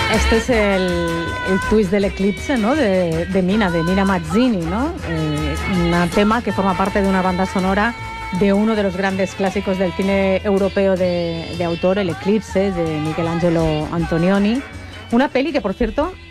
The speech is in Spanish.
Este es el twist del eclipse, ¿no? De Nina Mazzini, ¿no? Un tema que forma parte de una banda sonora de uno de los grandes clásicos del cine europeo de autor, El Eclipse, de Michelangelo Antonioni. Una peli que, por cierto,